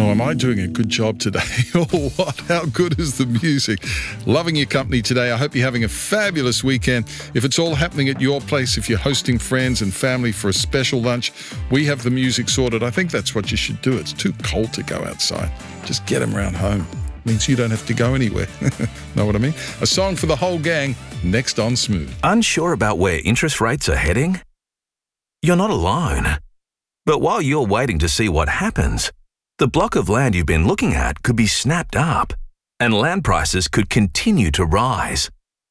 Oh, am I doing a good job today or what? How good is the music? Loving your company today. I hope you're having a fabulous weekend. If it's all happening at your place, if you're hosting friends and family for a special lunch, we have the music sorted. I think that's what you should do. It's too cold to go outside. Just get them around home. Means you don't have to go anywhere. Know what I mean? A song for the whole gang, next on Smooth. Unsure about where interest rates are heading? You're not alone. But while you're waiting to see what happens, the block of land you've been looking at could be snapped up, and land prices could continue to rise.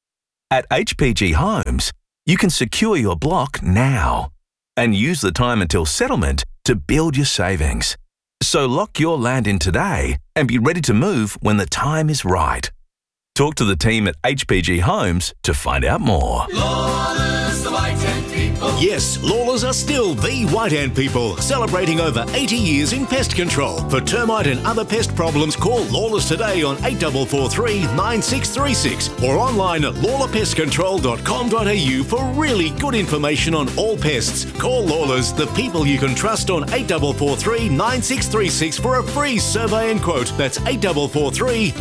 At HPG Homes, you can secure your block now and use the time until settlement to build your savings. So lock your land in today and be ready to move when the time is right. Talk to the team at HPG Homes to find out more. Lawless, the White Ant People. Yes, Lawless are still the White Ant People, celebrating over 80 years in pest control. For termite and other pest problems, call Lawless today on 8443 9636 or online at lawlerpestcontrol.com.au for really good information on all pests. Call Lawless, the people you can trust, on 8443 9636 for a free survey and quote. That's 8443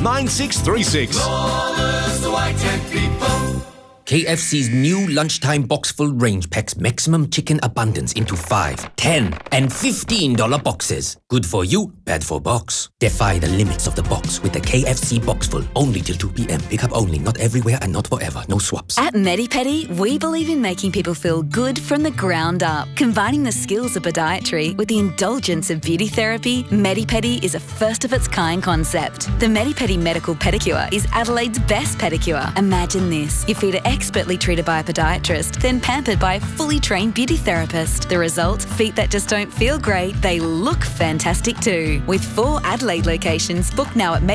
9636. Lawless, the White Ant People. KFC's new lunchtime box-full range packs maximum chicken abundance into 5, 10 and $15 boxes. Good for you, bad for box. Defy the limits of the box with the KFC box-full. Only till 2 p.m. Pick up only, not everywhere and not forever. No swaps. At MediPedi, we believe in making people feel good from the ground up. Combining the skills of podiatry with the indulgence of beauty therapy, MediPedi is a first-of-its-kind concept. The MediPedi Medical Pedicure is Adelaide's best pedicure. Imagine this. Your feet are expertly treated by a podiatrist, then pampered by a fully trained beauty therapist. The result? Feet that just don't feel great, they look fantastic too. With 4 Adelaide locations, book now at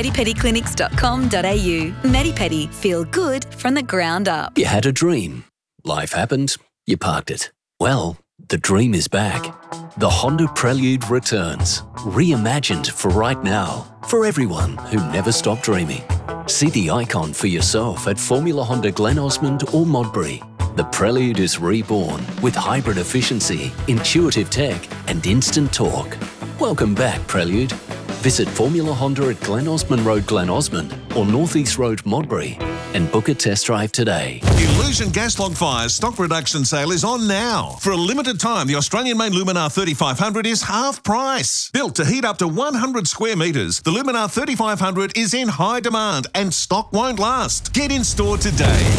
medipediclinics.com.au. MediPedi, feel good from the ground up. You had a dream. Life happened. You parked it. Well, the dream is back. The Honda Prelude returns, reimagined for right now, for everyone who never stopped dreaming. See the icon for yourself at Formula Honda Glen Osmond or Modbury. The Prelude is reborn with hybrid efficiency, intuitive tech and instant torque. Welcome back, Prelude. Visit Formula Honda at Glen Osmond Road, Glen Osmond or North East Road, Modbury and book a test drive today. Illusion Gas Log Fire's stock reduction sale is on now. For a limited time, the Australian-made Luminar 3500 is half price. Built to heat up to 100 square metres, the Luminar 3500 is in high demand and stock won't last. Get in store today.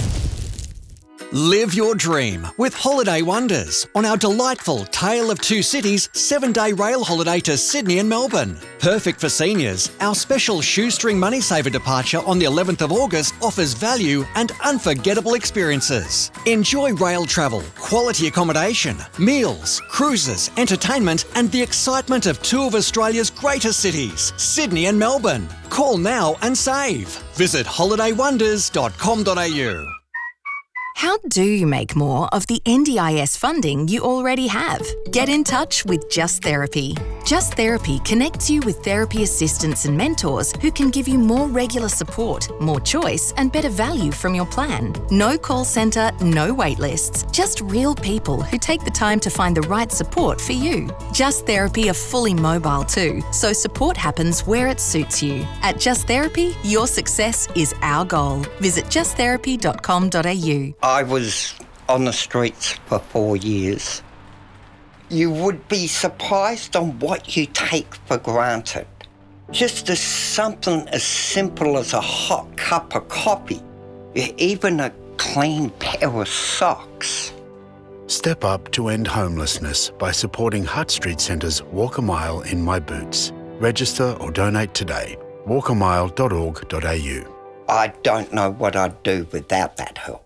Live your dream with Holiday Wonders on our delightful Tale of Two Cities 7-day rail holiday to Sydney and Melbourne. Perfect for seniors, our special shoestring money saver departure on the 11th of August offers value and unforgettable experiences. Enjoy rail travel, quality accommodation, meals, cruises, entertainment and the excitement of 2 of Australia's greatest cities, Sydney and Melbourne. Call now and save. Visit holidaywonders.com.au. How do you make more of the NDIS funding you already have? Get in touch with Just Therapy. Just Therapy connects you with therapy assistants and mentors who can give you more regular support, more choice and better value from your plan. No call centre, no wait lists, just real people who take the time to find the right support for you. Just Therapy are fully mobile too, so support happens where it suits you. At Just Therapy, your success is our goal. Visit justtherapy.com.au. I was on the streets for 4 years. You would be surprised on what you take for granted. Just as something as simple as a hot cup of coffee, even a clean pair of socks. Step up to end homelessness by supporting Hutt Street Centre's Walk a Mile in My Boots. Register or donate today. walkamile.org.au. I don't know what I'd do without that help.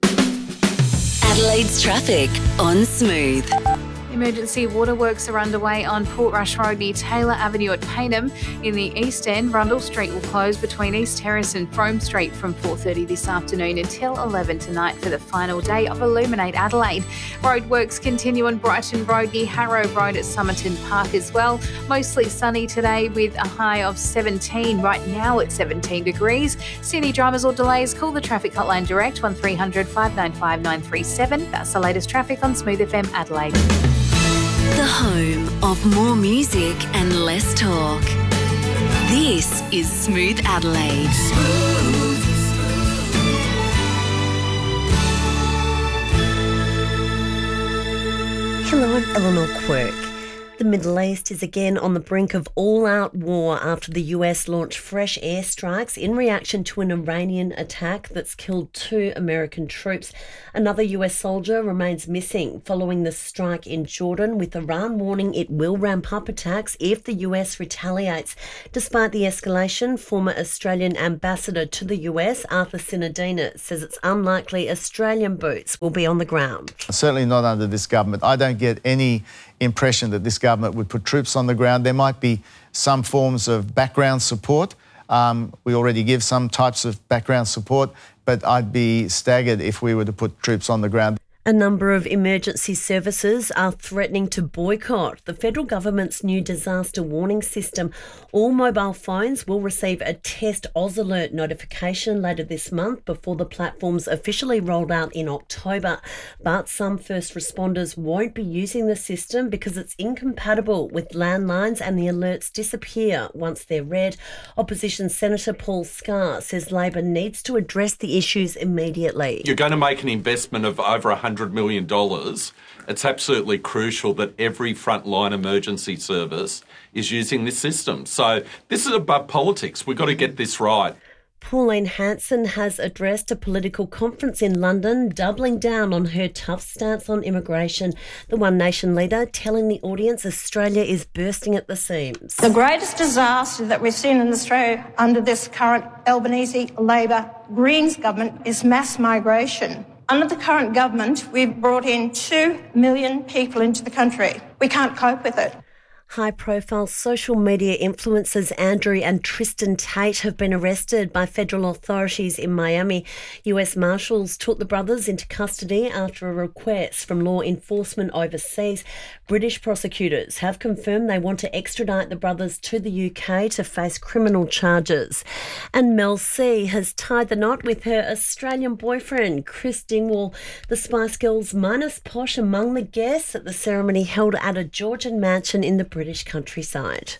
Adelaide's traffic on Smooth. Emergency waterworks are underway on Portrush Road near Taylor Avenue at Payneham. In the East End, Rundle Street will close between East Terrace and Frome Street from 4:30 this afternoon until 11 tonight for the final day of Illuminate Adelaide. Roadworks continue on Brighton Road near Harrow Road at Somerton Park as well. Mostly sunny today with a high of 17. Right now it's 17 degrees. See any dramas or delays, call the traffic hotline direct 1300 595 937. That's the latest traffic on Smooth FM Adelaide. The home of more music and less talk. This is Smooth Adelaide. Hello, I'm Eleanor Quirk. The Middle East is again on the brink of all-out war after the US launched fresh airstrikes in reaction to an Iranian attack that's killed 2 American troops. Another US soldier remains missing following the strike in Jordan, with Iran warning it will ramp up attacks if the US retaliates. Despite the escalation, former Australian ambassador to the US, Arthur Sinadina, says it's unlikely Australian boots will be on the ground. Certainly not under this government. I don't get any impression that this government would put troops on the ground. There might be some forms of background support. We already give some types of background support, but I'd be staggered if we were to put troops on the ground. A number of emergency services are threatening to boycott the federal government's new disaster warning system. All mobile phones will receive a test Oz Alert notification later this month before the platform's officially rolled out in October. But some first responders won't be using the system because it's incompatible with landlines and the alerts disappear once they're read. Opposition Senator Paul Scar says Labor needs to address the issues immediately. You're going to make an investment of over $100 million. It's absolutely crucial that every frontline emergency service is using this system. So this is above politics. We've got to get this right. Pauline Hanson has addressed a political conference in London, doubling down on her tough stance on immigration. The One Nation leader telling the audience Australia is bursting at the seams. The greatest disaster that we've seen in Australia under this current Albanese Labor Greens government is mass migration. Under the current government, we've brought in 2 million people into the country. We can't cope with it. High-profile social media influencers Andrew and Tristan Tate have been arrested by federal authorities in Miami. US Marshals took the brothers into custody after a request from law enforcement overseas. British prosecutors have confirmed they want to extradite the brothers to the UK to face criminal charges. And Mel C has tied the knot with her Australian boyfriend, Chris Dingwall. The Spice Girls minus Posh among the guests at the ceremony held at a Georgian mansion in the British countryside.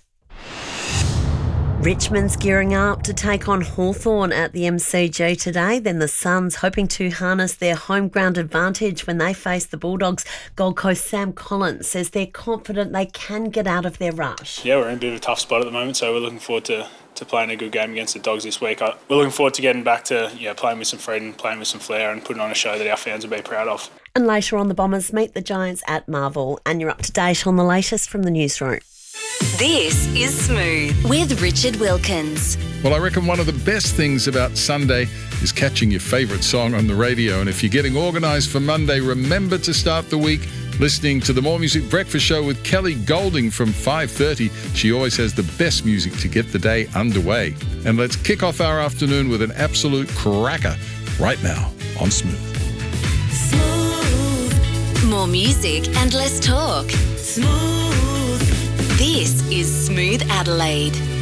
Richmond's gearing up to take on Hawthorn at the MCG today. Then the Suns hoping to harness their home ground advantage when they face the Bulldogs. Gold Coast Sam Collins says they're confident they can get out of their rush. Yeah, we're in a bit of a tough spot at the moment, so we're looking forward to playing a good game against the Dogs this week. We're looking forward to getting back to playing with some freedom, playing with some flair and putting on a show that our fans will be proud of. And later on, the Bombers meet the Giants at Marvel. And you're up to date on the latest from the newsroom. This is Smooth with Richard Wilkins. Well, I reckon one of the best things about Sunday is catching your favourite song on the radio. And if you're getting organised for Monday, remember to start the week listening to the More Music Breakfast Show with Kelly Golding from 5:30. She always has the best music to get the day underway. And let's kick off our afternoon with an absolute cracker right now on Smooth. More music and less talk. Smooth. This is Smooth Adelaide.